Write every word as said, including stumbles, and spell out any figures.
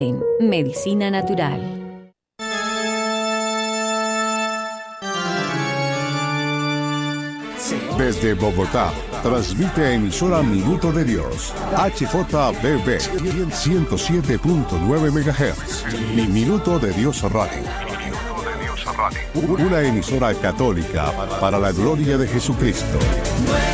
En Medicina Natural. Desde Bogotá, transmite emisora Minuto de Dios, H J B B ciento siete punto nueve megahertz y Minuto de Dios Radio. Una emisora católica para la gloria de Jesucristo.